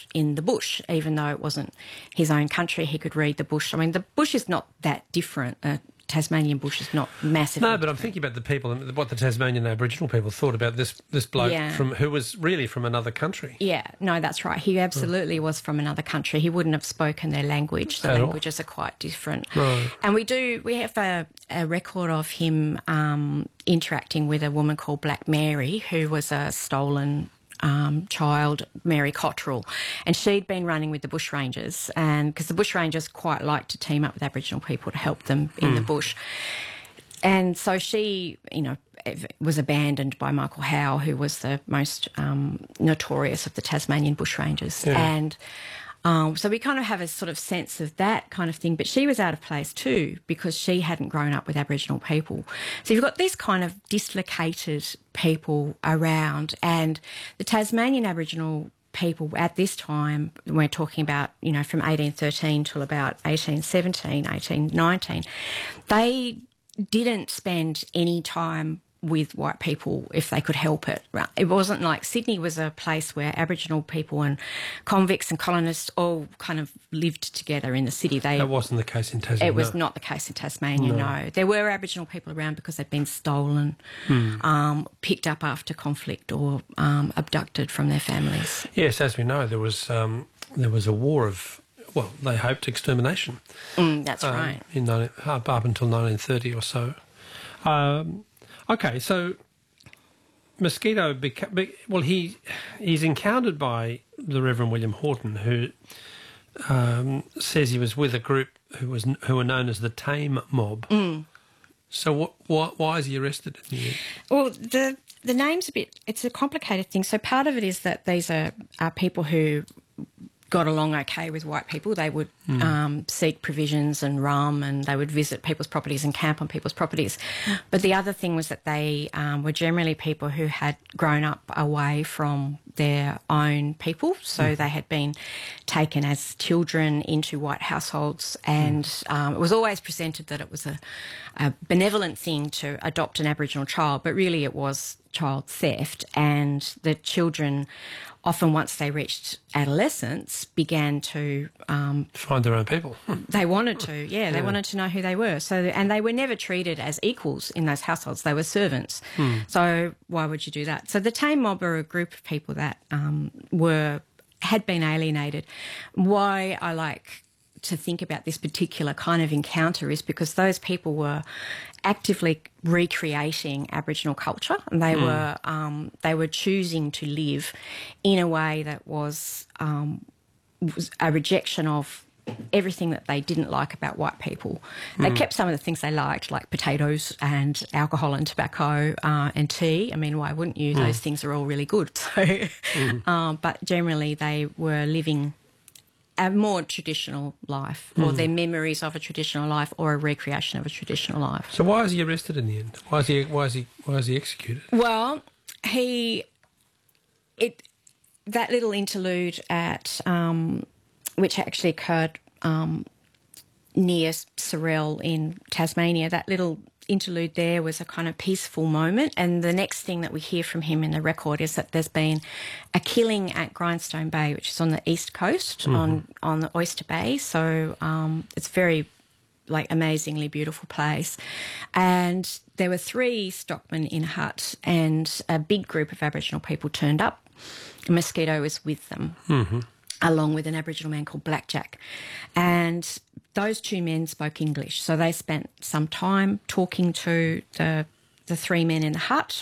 in the bush, even though it wasn't his own country. He could read the bush. I mean, the bush is not that different. Tasmanian bush is not massive. No, but I'm thinking about the people, what the Tasmanian Aboriginal people thought about this bloke who was really from another country. Yeah, no, that's right. He absolutely was from another country. He wouldn't have spoken their language. The languages are quite different. Right. And we have a record of him interacting with a woman called Black Mary, who was a stolen child, Mary Cottrell, and she'd been running with the bushrangers, and because the bushrangers quite like to team up with Aboriginal people to help them in the bush. And so she, was abandoned by Michael Howe, who was the most notorious of the Tasmanian bushrangers. Yeah. And so we kind of have a sort of sense of that kind of thing. But she was out of place too because she hadn't grown up with Aboriginal people. So you've got these kind of dislocated people around, and the Tasmanian Aboriginal people at this time, we're talking about, from 1813 till about 1817, 1819, they didn't spend any time with white people if they could help it. It wasn't like Sydney was a place where Aboriginal people and convicts and colonists all kind of lived together in the city. That wasn't the case in Tasmania. It was not the case in Tasmania, no. There were Aboriginal people around because they'd been stolen, picked up after conflict or abducted from their families. Yes, as we know, there was a war of, well, they hoped extermination. That's right. Up until 1930 or so. Okay, so Mosquito, he's encountered by the Reverend William Horton, who says he was with a group who were known as the Tame Mob. So why is he arrested in the end? Well, the name's it's a complicated thing. So part of it is that these are people who got along okay with white people. They would seek provisions and rum, and they would visit people's properties and camp on people's properties. But the other thing was that they were generally people who had grown up away from their own people. So they had been taken as children into white households, and it was always presented that it was a benevolent thing to adopt an Aboriginal child, but really it was child theft. And the children, often once they reached adolescence, began to find their own people. They wanted to, they wanted to know who they were. So, and they were never treated as equals in those households. They were servants. So why would you do that? So the Tame Mob are a group of people that had been alienated. Why I like to think about this particular kind of encounter is because those people were actively recreating Aboriginal culture, and they were choosing to live in a way that was a rejection of everything that they didn't like about white people. They kept some of the things they liked, like potatoes and alcohol and tobacco and tea. I mean, why wouldn't you? Those things are all really good. So, but generally they were living a more traditional life, or their memories of a traditional life, or a recreation of a traditional life. So why is he arrested in the end? Why is he executed? Well, that little interlude at which actually occurred near Sorell in Tasmania, that little interlude there was a kind of peaceful moment, and the next thing that we hear from him in the record is that there's been a killing at Grindstone Bay, which is on the east coast, on the Oyster Bay. So it's very amazingly beautiful place. And there were 3 stockmen in a hut, and a big group of Aboriginal people turned up. Mosquito was with them, along with an Aboriginal man called Blackjack. And those 2 men spoke English, so they spent some time talking to the 3 men in the hut.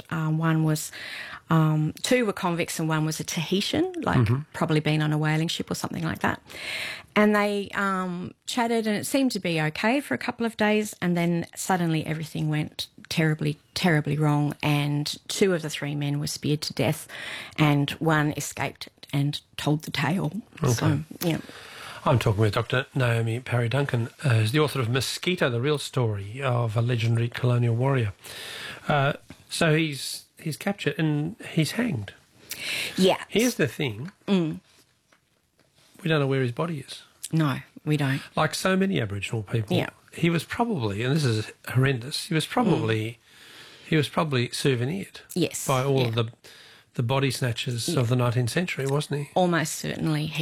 2 were convicts and 1 was a Tahitian, probably been on a whaling ship or something like that. And they chatted, and it seemed to be okay for a couple of days, and then suddenly everything went terribly, terribly wrong, and 2 of the 3 men were speared to death, and 1 escaped and told the tale. Okay. So, yeah. I'm talking with Dr. Naomi Parry Duncan, who's the author of Mosquito, the Real Story of a Legendary Colonial Warrior. So he's captured and he's hanged. Yeah. Here's the thing. We don't know where his body is. No, we don't. Like so many Aboriginal people, he was probably, and this is horrendous, he was probably souvenired by all of the body snatchers of the 19th century, wasn't he? Almost certainly.